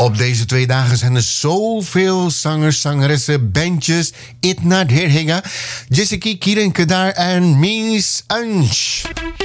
Op deze 2 dagen zijn er zoveel zangers, zangeressen, bandjes. Itna Dherhega, Jessica Kiren Kedar en Miss Ansh.